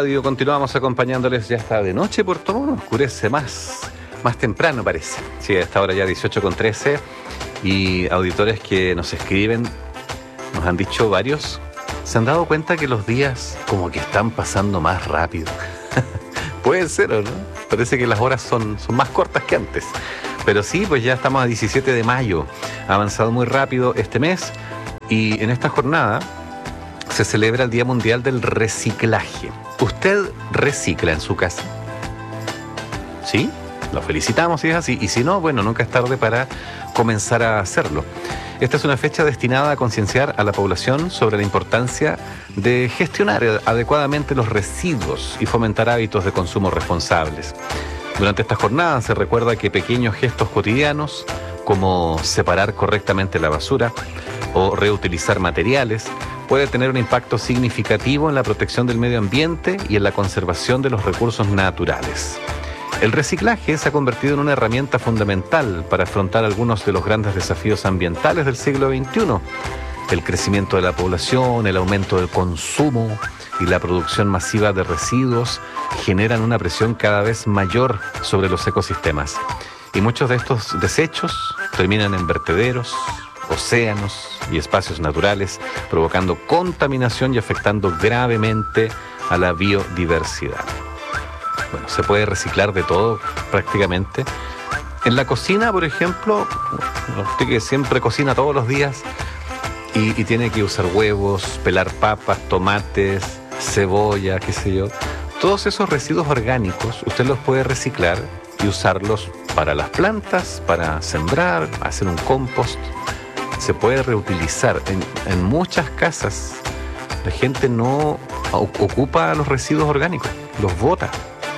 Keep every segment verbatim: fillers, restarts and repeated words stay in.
Radio. Continuamos acompañándoles. Ya está de noche por todo, oscurece más, más temprano parece. Sí, a esta hora ya dieciocho con trece. Y auditores que nos escriben, nos han dicho varios, se han dado cuenta que los días como que están pasando más rápido. Puede ser, ¿o no? Parece que las horas son, son más cortas que antes. Pero sí, pues ya estamos a diecisiete de mayo. Ha avanzado muy rápido este mes. Y en esta jornada se celebra el Día Mundial del Reciclaje. ¿Usted recicla en su casa? ¿Sí? Lo felicitamos si es así. Y si no, bueno, nunca es tarde para comenzar a hacerlo. Esta es una fecha destinada a concienciar a la población sobre la importancia de gestionar adecuadamente los residuos y fomentar hábitos de consumo responsables. Durante esta jornada se recuerda que pequeños gestos cotidianos, como separar correctamente la basura o reutilizar materiales, puede tener un impacto significativo en la protección del medio ambiente y en la conservación de los recursos naturales. El reciclaje se ha convertido en una herramienta fundamental para afrontar algunos de los grandes desafíos ambientales del siglo veintiuno. El crecimiento de la población, el aumento del consumo y la producción masiva de residuos generan una presión cada vez mayor sobre los ecosistemas. Y muchos de estos desechos terminan en vertederos, océanos y espacios naturales, provocando contaminación y afectando gravemente a la biodiversidad. Bueno, se puede reciclar de todo prácticamente. En la cocina, por ejemplo, usted que siempre cocina todos los días y, y tiene que usar huevos, pelar papas, tomates, cebolla, qué sé yo. Todos esos residuos orgánicos usted los puede reciclar y usarlos para las plantas, para sembrar, hacer un compost. Se puede reutilizar. En, en muchas casas la gente no ocupa los residuos orgánicos, los bota.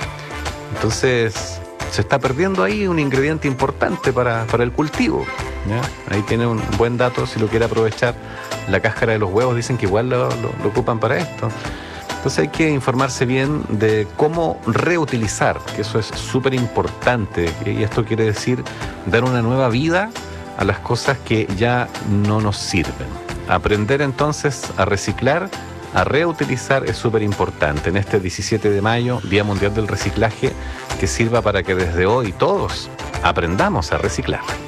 Entonces se está perdiendo ahí un ingrediente importante para, para el cultivo, ¿ya? Ahí tiene un buen dato si lo quiere aprovechar. La cáscara de los huevos dicen que igual lo, lo, lo ocupan para esto. Entonces hay que informarse bien de cómo reutilizar, que eso es súper importante. Y esto quiere decir dar una nueva vida a las cosas que ya no nos sirven. Aprender entonces a reciclar, a reutilizar es súper importante. En este diecisiete de mayo, Día Mundial del Reciclaje, que sirva para que desde hoy todos aprendamos a reciclar.